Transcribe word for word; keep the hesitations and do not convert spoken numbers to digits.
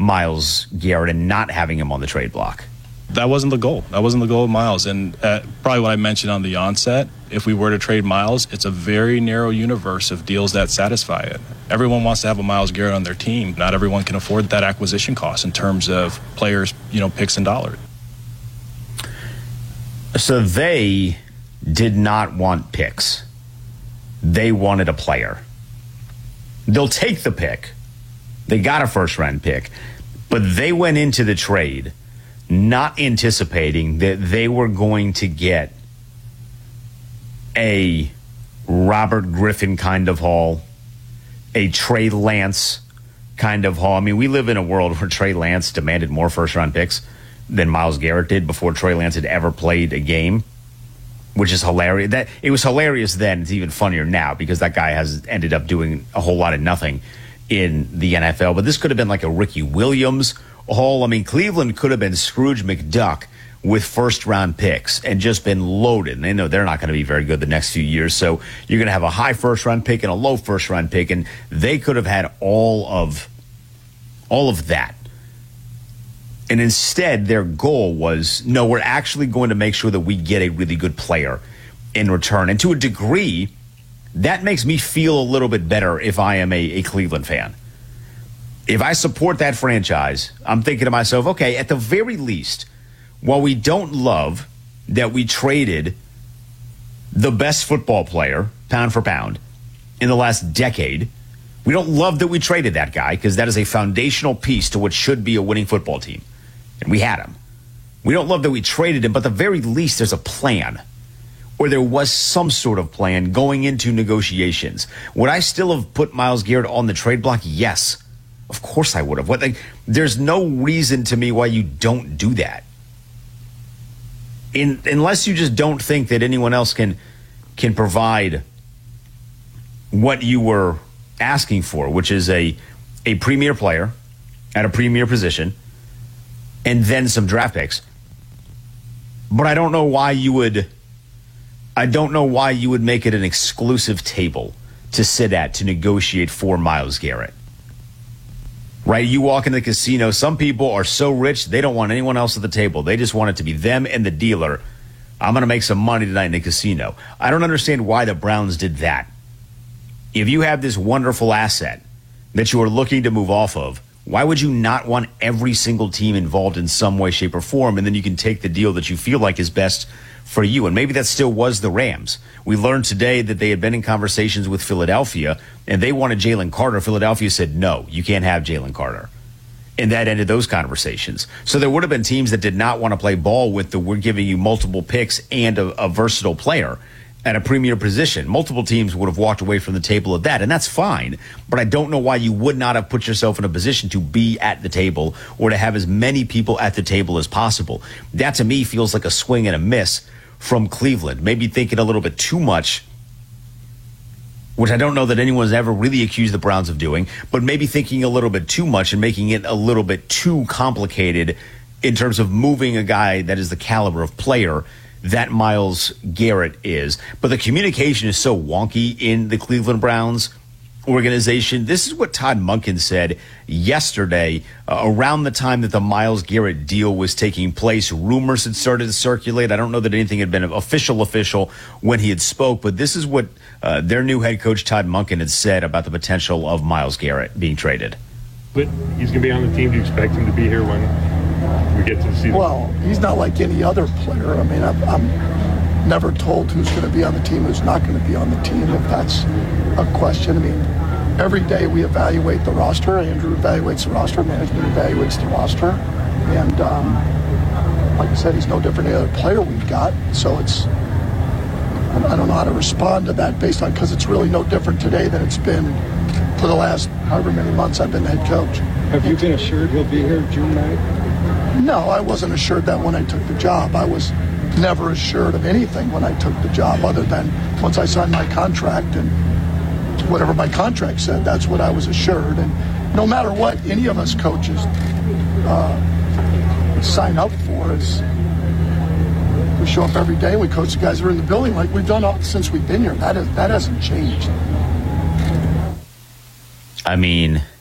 Myles Garrett and not having him on the trade block? That wasn't the goal. That wasn't the goal of Myles. And uh, probably what I mentioned on the onset, if we were to trade Myles, it's a very narrow universe of deals that satisfy it. Everyone wants to have a Myles Garrett on their team. Not everyone can afford that acquisition cost in terms of players, you know, picks and dollars. So they did not want picks. They wanted a player. They'll take the pick. They got a first-round pick. But they went into the trade not anticipating that they were going to get a Robert Griffin kind of haul, a Trey Lance kind of haul. I mean, we live in a world where Trey Lance demanded more first-round picks than Myles Garrett did before Trey Lance had ever played a game, which is hilarious. That it was hilarious then. It's even funnier now because that guy has ended up doing a whole lot of nothing in the N F L. But this could have been like a Ricky Williams haul. I mean, Cleveland could have been Scrooge McDuck with first-round picks and just been loaded. And they know they're not going to be very good the next few years. So you're going to have a high first-round pick and a low first-round pick, and they could have had all of all of that. And instead, their goal was, no, we're actually going to make sure that we get a really good player in return. And to a degree, that makes me feel a little bit better if I am a, a Cleveland fan. If I support that franchise, I'm thinking to myself, okay, at the very least, while we don't love that we traded the best football player, pound for pound, in the last decade, we don't love that we traded that guy because that is a foundational piece to what should be a winning football team. And we had him. We don't love that we traded him, but at the very least, there's a plan. Or there was some sort of plan going into negotiations. Would I still have put Myles Garrett on the trade block? Yes. Of course I would have. What, like, there's no reason to me why you don't do that. In, unless you just don't think that anyone else can can provide what you were asking for, which is a a premier player at a premier position and then some draft picks. But I don't know why you would I don't know why you would make it an exclusive table to sit at to negotiate for Myles Garrett. Right? You walk in the casino, some people are so rich, they don't want anyone else at the table. They just want it to be them and the dealer. I'm going to make some money tonight in the casino. I don't understand why the Browns did that. If you have this wonderful asset that you are looking to move off of, why would you not want every single team involved in some way, shape, or form, and then you can take the deal that you feel like is best for you? And maybe that still was the Rams. We learned today that they had been in conversations with Philadelphia, and they wanted Jalen Carter. Philadelphia said, no, you can't have Jalen Carter. And that ended those conversations. So there would have been teams that did not want to play ball with the we're giving you multiple picks and a, a versatile player at a premier position. Multiple teams would have walked away from the table of that, and that's fine. But I don't know why you would not have put yourself in a position to be at the table or to have as many people at the table as possible. That, to me, feels like a swing and a miss from Cleveland. Maybe thinking a little bit too much, which I don't know that anyone's ever really accused the Browns of doing, but maybe thinking a little bit too much and making it a little bit too complicated in terms of moving a guy that is the caliber of player that Myles Garrett is. But the communication is so wonky in the Cleveland Browns organization. This is what Todd Monken said yesterday uh, around the time that the Myles Garrett deal was taking place. Rumors had started to circulate. I don't know that anything had been official official when he had spoke, but this is what uh, their new head coach Todd Monken had said about the potential of Myles Garrett being traded. But he's going to be on the team. Do you expect him to be here when we get to the season? Well, he's not like any other player. I mean, I'm, I'm never told who's going to be on the team, who's not going to be on the team, if that's a question. I mean, every day we evaluate the roster. Andrew evaluates the roster. Management evaluates the roster. And um, like I said, he's no different than any other player we've got. So it's, I don't know how to respond to that based on, because it's really no different today than it's been for the last however many months I've been head coach. Have you been assured he'll be here June ninth? No, I wasn't assured that when I took the job. I was never assured of anything when I took the job, other than once I signed my contract and whatever my contract said, that's what I was assured. And no matter what any of us coaches uh, sign up for, is we show up every day and we coach the guys that are in the building like we've done all, since we've been here. That is, that hasn't changed. I mean,